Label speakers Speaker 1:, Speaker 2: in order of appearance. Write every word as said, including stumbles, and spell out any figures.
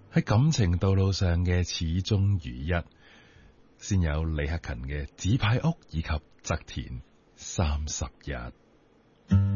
Speaker 1: 喺感情道路上嘅始終如一，先有李克勤嘅紙牌屋以及側田三十日。